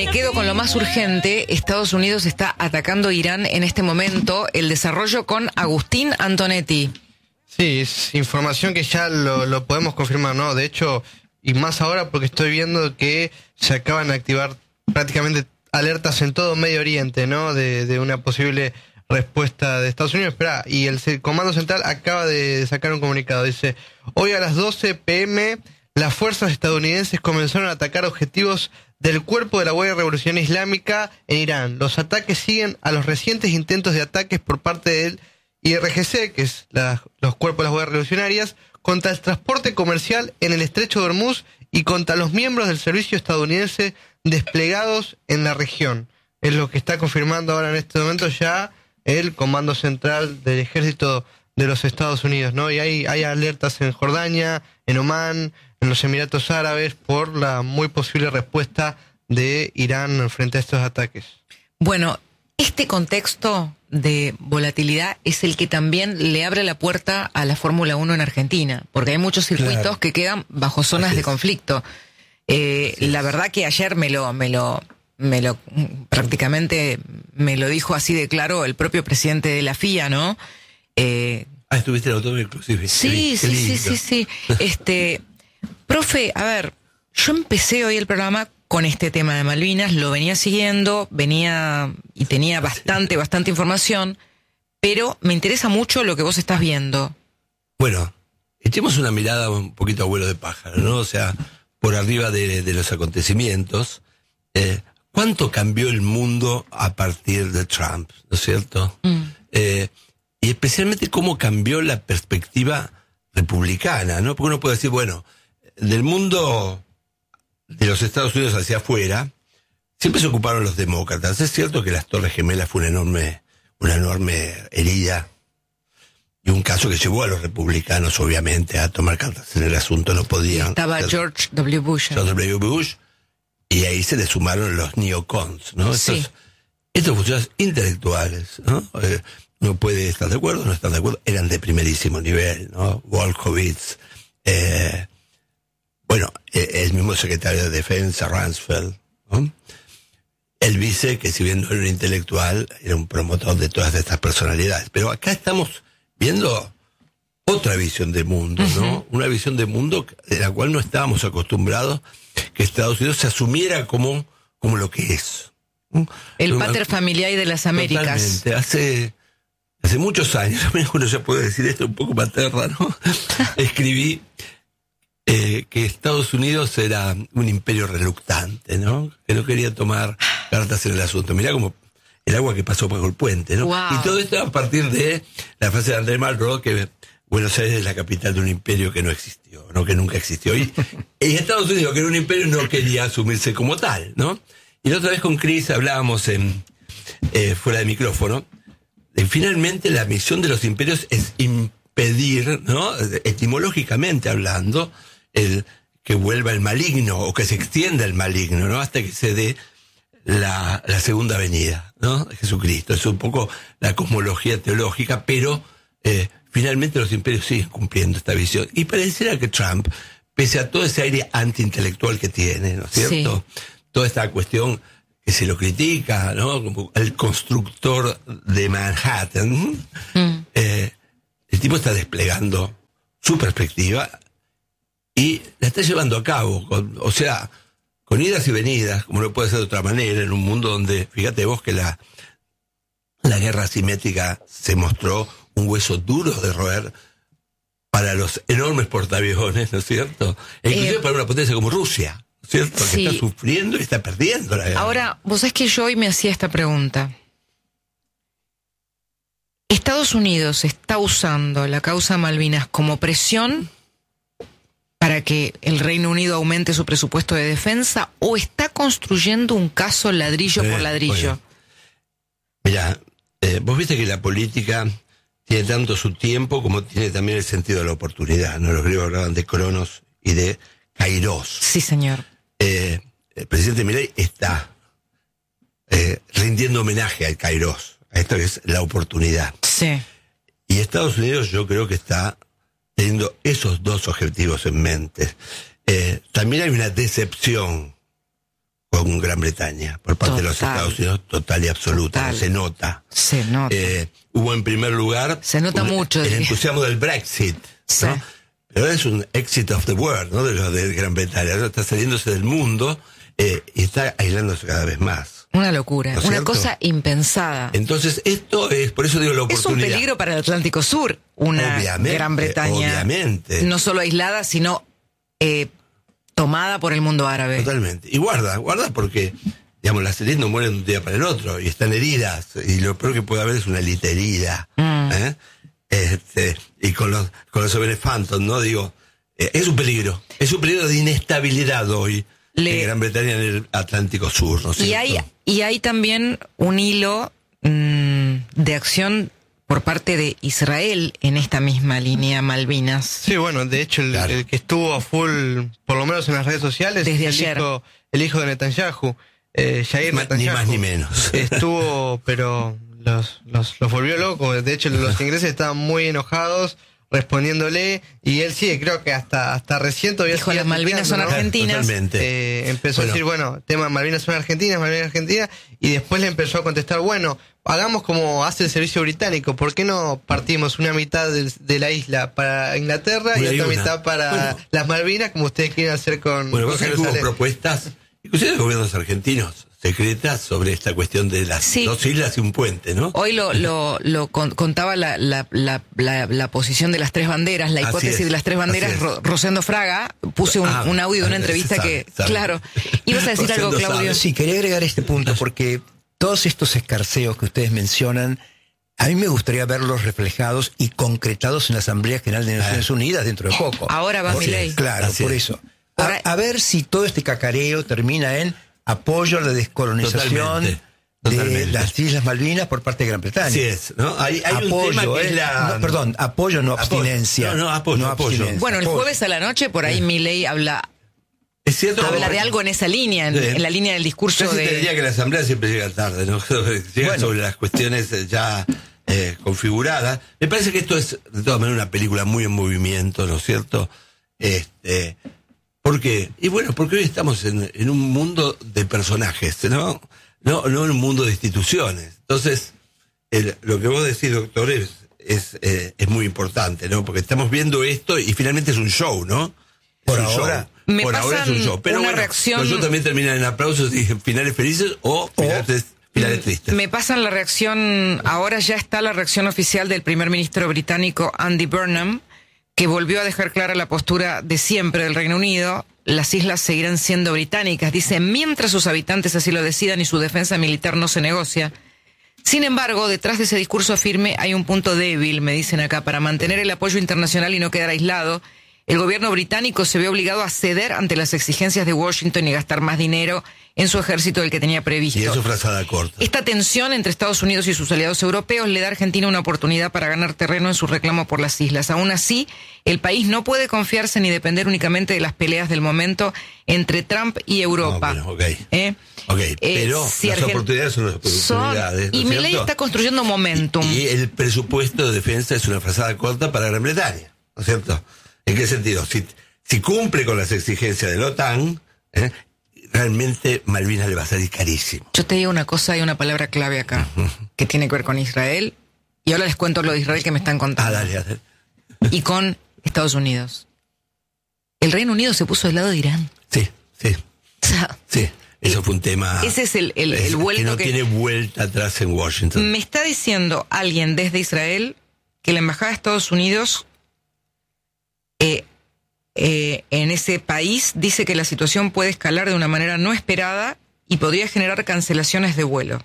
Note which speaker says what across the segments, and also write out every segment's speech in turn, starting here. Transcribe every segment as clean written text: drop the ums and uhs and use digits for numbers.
Speaker 1: me quedo con lo más urgente. Estados Unidos está atacando Irán en este momento. El desarrollo con Agustín Antonetti.
Speaker 2: Sí, es información que ya lo podemos confirmar, ¿no? De hecho, y más ahora porque estoy viendo que se acaban de activar prácticamente alertas en todo Medio Oriente, ¿no? De una posible respuesta de Estados Unidos. Esperá, y el Comando Central acaba de sacar un comunicado. Dice, hoy a las 12 p.m. las fuerzas estadounidenses comenzaron a atacar objetivos del cuerpo de la Guardia Revolucionaria Islámica en Irán. Los ataques siguen a los recientes intentos de ataques por parte del IRGC, que es los cuerpos de las Guardias Revolucionarias, contra el transporte comercial en el Estrecho de Hormuz y contra los miembros del servicio estadounidense desplegados en la región. Es lo que está confirmando ahora en este momento ya el Comando Central del Ejército de los Estados Unidos, ¿no? Y hay alertas en Jordania, en Omán, en los Emiratos Árabes, por la muy posible respuesta de Irán frente a estos ataques.
Speaker 1: Bueno, este contexto de volatilidad es el que también le abre la puerta a la Fórmula 1 en Argentina, porque hay muchos circuitos que quedan bajo zonas de conflicto. La verdad que ayer prácticamente me lo dijo así de claro el propio presidente de la FIA, ¿no?
Speaker 3: Estuviste en el automóvil inclusive.
Speaker 1: Sí. Profe, a ver, yo empecé hoy el programa con este tema de Malvinas, lo venía siguiendo, y tenía bastante información, pero me interesa mucho lo que vos estás viendo.
Speaker 3: Bueno, echemos una mirada un poquito a vuelo de pájaro, ¿no? O sea, por arriba de los acontecimientos. ¿Cuánto cambió el mundo a partir de Trump, ¿no es cierto? Y especialmente cómo cambió la perspectiva republicana, ¿no? Porque uno puede decir, bueno, del mundo de los Estados Unidos hacia afuera, siempre se ocuparon los demócratas. Es cierto que las Torres Gemelas fue una enorme herida y un caso que llevó a los republicanos, obviamente, a tomar cartas en el asunto. No podían.
Speaker 1: Estaba George W. Bush.
Speaker 3: Y ahí se le sumaron los neocons, ¿no?
Speaker 1: Sí.
Speaker 3: Estos funcionarios intelectuales, ¿no? Uno puede estar de acuerdo o no estar de acuerdo, eran de primerísimo nivel, ¿no? Wolfowitz, el mismo secretario de Defensa, Rumsfeld, ¿no? El vice, que si bien no era un intelectual, era un promotor de todas estas personalidades. Pero acá estamos viendo otra visión de mundo, ¿no? Una visión de mundo de la cual no estábamos acostumbrados, que Estados Unidos se asumiera como lo que es.
Speaker 1: El pater familiar de las Américas.
Speaker 3: Totalmente. Hace muchos años, uno ya puede decir esto un poco paterna, ¿no? Escribí que Estados Unidos era un imperio reluctante, ¿no? Que no quería tomar cartas en el asunto. Mirá como el agua que pasó por el puente, ¿no?
Speaker 1: Wow.
Speaker 3: Y todo esto a partir de la frase de André Malraux, que Buenos Aires es la capital de un imperio que no existió, ¿no? Que nunca existió. Y Estados Unidos, que era un imperio, no quería asumirse como tal, ¿no? Y la otra vez con Chris hablábamos fuera de micrófono. Finalmente la misión de los imperios es impedir, ¿no? Etimológicamente hablando, que vuelva el maligno o que se extienda el maligno, ¿no? Hasta que se dé la segunda venida, ¿no? De Jesucristo. Es un poco la cosmología teológica, pero finalmente los imperios siguen cumpliendo esta visión. Y pareciera que Trump, pese a todo ese aire antiintelectual que tiene, ¿no es cierto? Sí. Toda esta cuestión que se lo critica, ¿no? Como el constructor de Manhattan. El tipo está desplegando su perspectiva y la está llevando a cabo, con idas y venidas, como no puede ser de otra manera, en un mundo donde, fíjate vos que la guerra asimétrica se mostró un hueso duro de roer para los enormes portaaviones, ¿no es cierto? E inclusive para una potencia como Rusia. ¿Cierto? Sí. Que está sufriendo y está perdiendo la guerra.
Speaker 1: Ahora, vos sabés que yo hoy me hacía esta pregunta. ¿Estados Unidos está usando la causa Malvinas como presión para que el Reino Unido aumente su presupuesto de defensa o está construyendo un caso ladrillo por ladrillo?
Speaker 3: Mira, vos viste que la política tiene tanto su tiempo como tiene también el sentido de la oportunidad, ¿no? Los griegos hablaban de Cronos y de Kairos.
Speaker 1: Sí, señor.
Speaker 3: El presidente Milei está rindiendo homenaje al Kairos, a esto que es la oportunidad.
Speaker 1: Sí.
Speaker 3: Y Estados Unidos yo creo que está teniendo esos dos objetivos en mente. También hay una decepción con Gran Bretaña por parte de los Estados Unidos, total y absoluta.
Speaker 1: Total.
Speaker 3: Se nota.
Speaker 1: Se nota.
Speaker 3: Hubo en primer lugar...
Speaker 1: Se nota mucho.
Speaker 3: El entusiasmo del Brexit,
Speaker 1: sí.
Speaker 3: ¿no? Pero es un exit of the world, ¿no? De Gran Bretaña. Está saliéndose del mundo y está aislándose cada vez más.
Speaker 1: Una locura,
Speaker 3: ¿No es
Speaker 1: una
Speaker 3: cierto?
Speaker 1: cosa impensada.
Speaker 3: Entonces, esto es, por eso digo la oportunidad.
Speaker 1: Es un peligro para el Atlántico Sur, una Gran Bretaña.
Speaker 3: Obviamente.
Speaker 1: No solo aislada, sino tomada por el mundo árabe.
Speaker 3: Totalmente. Y guarda porque, digamos, las élites no mueren de un día para el otro y están heridas. Y lo peor que puede haber es una élite herida. Y con los Over Phantom, ¿no? Digo, es un peligro de inestabilidad hoy en Gran Bretaña, en el Atlántico Sur, ¿no es cierto?
Speaker 1: Y hay también un hilo de acción por parte de Israel en esta misma línea Malvinas.
Speaker 2: Sí, bueno, de hecho el que estuvo a full, por lo menos en las redes sociales,
Speaker 1: desde
Speaker 2: es
Speaker 1: ayer.
Speaker 2: El hijo de Netanyahu, Yair Netanyahu.
Speaker 3: Ni más ni menos.
Speaker 2: Estuvo, pero los volvió locos. De hecho, los ingleses estaban muy enojados respondiéndole, y él sí, creo que hasta recién todavía
Speaker 1: dijo, las Malvinas son argentinas.
Speaker 3: Totalmente.
Speaker 2: Empezó a decir, bueno, tema Malvinas son argentinas, y después le empezó a contestar, bueno, hagamos como hace el servicio británico, ¿por qué no partimos una mitad de la isla para Inglaterra y otra mitad para las Malvinas, como ustedes quieren hacer con
Speaker 3: Jerusalén? Hubo propuestas, inclusive de gobiernos argentinos, secretas, sobre esta cuestión de las dos islas y un puente, ¿no?
Speaker 1: Hoy lo contaba la posición de las tres banderas, la hipótesis de las tres banderas. Rosendo Fraga, puse un audio de una entrevista que, claro. ¿Ibas a decir algo, Claudio?
Speaker 4: Sí, quería agregar este punto, porque todos estos escarceos que ustedes mencionan, a mí me gustaría verlos reflejados y concretados en la Asamblea General de Naciones Unidas dentro de poco.
Speaker 1: Ahora va Milei.
Speaker 4: Claro, por eso. A ver si todo este cacareo termina en apoyo a la descolonización de las Islas Malvinas por parte de Gran Bretaña.
Speaker 3: Así es, ¿no? Hay
Speaker 4: apoyo,
Speaker 3: un tema que es la...
Speaker 4: perdón, apoyo, no abstinencia.
Speaker 3: No, apoyo.
Speaker 1: Bueno, el jueves a la noche, por ahí Milei habla...
Speaker 3: Es cierto,
Speaker 1: habla de algo en esa línea, en la línea del discurso
Speaker 3: de... Yo te diría que la Asamblea siempre llega tarde, ¿no? Llega sobre las cuestiones ya configuradas. Me parece que esto es, de todas maneras, una película muy en movimiento, ¿no es cierto? ¿Por qué? Y bueno, porque hoy estamos en un mundo de personajes, ¿no? No en un mundo de instituciones. Entonces, lo que vos decís, doctor, es muy importante, ¿no? Porque estamos viendo esto y finalmente es un show, ¿no?
Speaker 4: Por ahora
Speaker 3: es un show. Pero bueno,
Speaker 1: reacción...
Speaker 3: los shows también terminan en aplausos y finales felices o finales tristes.
Speaker 1: Me pasan la reacción, ahora ya está la reacción oficial del primer ministro británico Andy Burnham, que volvió a dejar clara la postura de siempre del Reino Unido. Las islas seguirán siendo británicas, dice, mientras sus habitantes así lo decidan y su defensa militar no se negocia. Sin embargo, detrás de ese discurso firme hay un punto débil, me dicen acá. Para mantener el apoyo internacional y no quedar aislado, el gobierno británico se ve obligado a ceder ante las exigencias de Washington y gastar más dinero en su ejército del que tenía previsto.
Speaker 3: Y eso frazada corta.
Speaker 1: Esta tensión entre Estados Unidos y sus aliados europeos le da a Argentina una oportunidad para ganar terreno en su reclamo por las islas. Aún así, el país no puede confiarse ni depender únicamente de las peleas del momento entre Trump y Europa.
Speaker 3: Pero las oportunidades son las oportunidades.
Speaker 1: Y Milei está construyendo momentum.
Speaker 3: Y el presupuesto de defensa es una frazada corta para Gran Bretaña, ¿no es cierto? ¿En qué sentido? Si cumple con las exigencias de la OTAN, realmente Malvinas le va a salir carísimo.
Speaker 1: Yo te digo una cosa, hay una palabra clave acá, que tiene que ver con Israel, y ahora les cuento lo de Israel que me están contando.
Speaker 3: Dale.
Speaker 1: Y con Estados Unidos. El Reino Unido se puso del lado de Irán.
Speaker 3: Sí.
Speaker 1: O sea,
Speaker 3: sí, eso fue un tema...
Speaker 1: Ese es el vuelto
Speaker 3: que no tiene vuelta atrás en Washington.
Speaker 1: Me está diciendo alguien desde Israel que la Embajada de Estados Unidos en ese país dice que la situación puede escalar de una manera no esperada y podría generar cancelaciones de vuelo.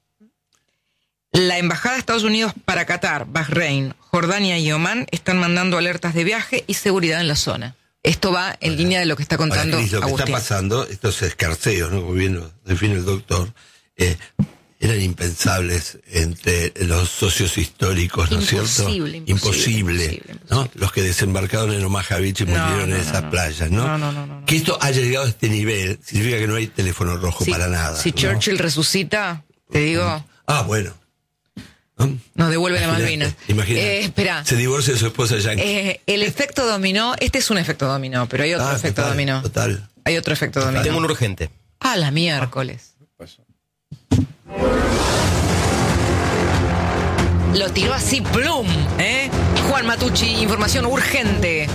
Speaker 1: La Embajada de Estados Unidos para Qatar, Bahrein, Jordania y Omán están mandando alertas de viaje y seguridad en la zona. Esto va en línea de lo que está contando
Speaker 3: Cris, lo que
Speaker 1: Agustín.
Speaker 3: está pasando, estos escarceos, ¿no? Como bien lo define el doctor, eran impensables entre los socios históricos, ¿no es cierto? Imposible, ¿no? Los que desembarcaron en Omaha Beach y murieron en esas playas, ¿no?
Speaker 1: No.
Speaker 3: Que esto haya llegado a este nivel significa que no hay teléfono rojo para nada.
Speaker 1: Si Churchill resucita, te digo...
Speaker 3: bueno.
Speaker 1: Nos devuelven a Malvinas.
Speaker 3: Imagínate.
Speaker 1: Espera.
Speaker 3: Se divorcia de su esposa yankee.
Speaker 1: El efecto dominó, este es un efecto dominó, pero hay otro efecto dominó.
Speaker 3: Total.
Speaker 1: Hay otro efecto dominó.
Speaker 4: Tengo un urgente.
Speaker 1: A la miércoles. Lo tiró así, plum, ¿eh? Juan Matucci, información urgente.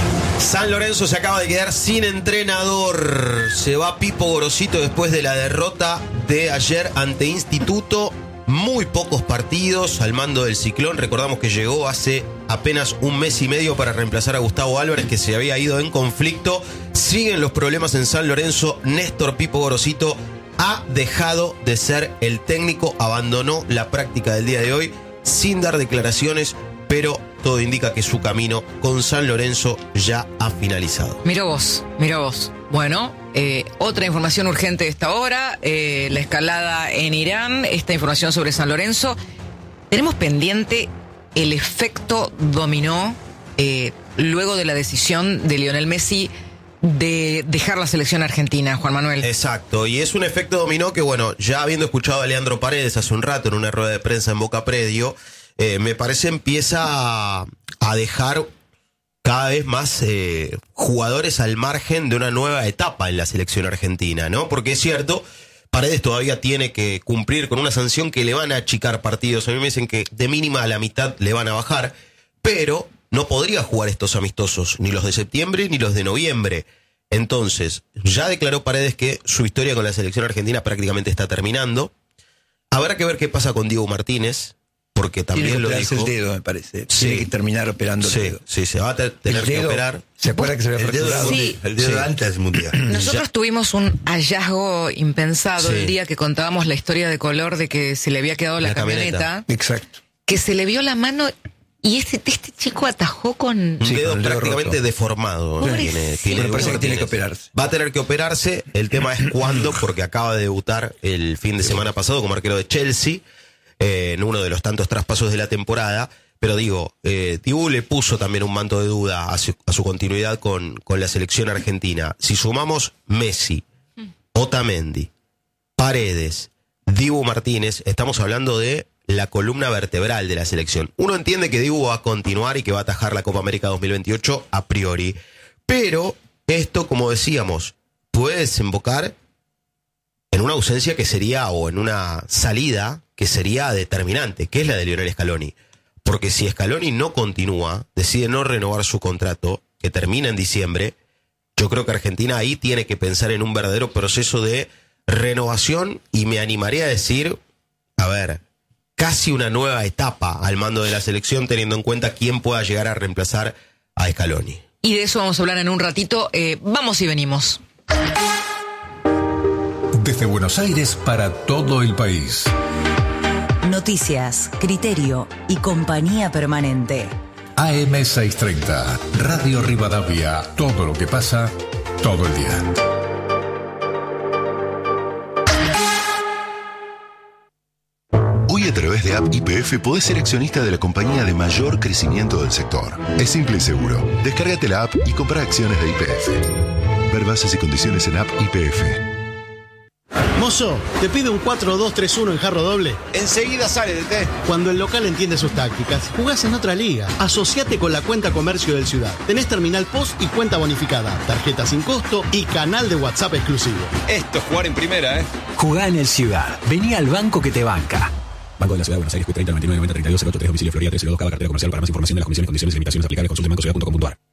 Speaker 5: San Lorenzo se acaba de quedar sin entrenador. Se va Pipo Gorosito después de la derrota de ayer ante Instituto. Muy pocos partidos al mando del Ciclón. Recordamos que llegó hace apenas un mes y medio para reemplazar a Gustavo Álvarez, que se había ido en conflicto. Siguen los problemas en San Lorenzo. Néstor Pipo Gorosito ha dejado de ser el técnico. Abandonó la práctica del día de hoy sin dar declaraciones, pero todo indica que su camino con San Lorenzo ya ha finalizado.
Speaker 1: Mira vos. Bueno, otra información urgente de esta hora, la escalada en Irán, esta información sobre San Lorenzo. Tenemos pendiente el efecto dominó luego de la decisión de Lionel Messi de dejar la selección argentina, Juan Manuel.
Speaker 5: Exacto, y es un efecto dominó que, bueno, ya habiendo escuchado a Leandro Paredes hace un rato en una rueda de prensa en Boca Predio, me parece empieza a dejar cada vez más jugadores al margen de una nueva etapa en la selección argentina, ¿no? Porque es cierto, Paredes todavía tiene que cumplir con una sanción que le van a achicar partidos. A mí me dicen que de mínima a la mitad le van a bajar, pero no podría jugar estos amistosos, ni los de septiembre ni los de noviembre. Entonces, ya declaró Paredes que su historia con la selección argentina prácticamente está terminando. Habrá que ver qué pasa con Diego Martínez, porque también lo dijo.
Speaker 4: El dedo, me parece.
Speaker 5: Sí.
Speaker 4: Tiene que terminar operando el dedo.
Speaker 5: Sí, se va a tener que operar.
Speaker 4: ¿Se acuerda que se había fracturado?
Speaker 1: Sí.
Speaker 3: El dedo antes mundial.
Speaker 1: Nosotros tuvimos un hallazgo impensado el día que contábamos la historia de color de que se le había quedado la camioneta.
Speaker 4: Exacto.
Speaker 1: Que se le vio la mano y este chico atajó con
Speaker 5: Un dedo prácticamente
Speaker 4: roto.
Speaker 5: deformado.
Speaker 1: Pobrecito.
Speaker 5: Tiene
Speaker 4: Me parece que tiene que
Speaker 5: Martínez.
Speaker 4: operarse.
Speaker 5: Va a tener que operarse. El tema es cuándo, porque acaba de debutar el fin de semana pasado como arquero de Chelsea, en uno de los tantos traspasos de la temporada. Pero digo, Tibú le puso también un manto de duda a su continuidad con la selección argentina. Si sumamos Messi, Otamendi, Paredes, Dibu Martínez, estamos hablando de la columna vertebral de la selección. Uno entiende que Dibu va a continuar y que va a atajar la Copa América 2028 a priori. Pero esto, como decíamos, puede desembocar en una ausencia que sería, o en una salida que sería determinante, que es la de Lionel Scaloni. Porque si Scaloni no continúa, decide no renovar su contrato, que termina en diciembre, yo creo que Argentina ahí tiene que pensar en un verdadero proceso de renovación, y me animaría a decir, a ver, casi una nueva etapa al mando de la selección, teniendo en cuenta quién pueda llegar a reemplazar a Scaloni.
Speaker 1: Y de eso vamos a hablar en un ratito. Vamos y venimos.
Speaker 6: Desde Buenos Aires para todo el país.
Speaker 7: Noticias, criterio y compañía permanente.
Speaker 6: AM630, Radio Rivadavia. Todo lo que pasa, todo el día.
Speaker 8: Hoy a través de App YPF podés ser accionista de la compañía de mayor crecimiento del sector. Es simple y seguro. Descárgate la app y compra acciones de YPF. Ver bases y condiciones en App YPF.
Speaker 9: Mozo, te pido un 4-2-3-1 en jarro doble.
Speaker 10: Enseguida sale, DT.
Speaker 9: Cuando el local entiende sus tácticas, jugás en otra liga. Asociate con la cuenta comercio del Ciudad. Tenés terminal POS y cuenta bonificada, tarjeta sin costo y canal de WhatsApp exclusivo.
Speaker 10: Esto es jugar en primera, ¿eh?
Speaker 11: Jugá en el Ciudad. Vení al banco que te banca.
Speaker 12: Banco de la Ciudad de Buenos Aires, Q30 99 90 32 02 3 domicilio Florida 302 Cava, cartera comercial. Para más información de las comisiones, condiciones y limitaciones aplicables, consulte bancociudad.com.ar.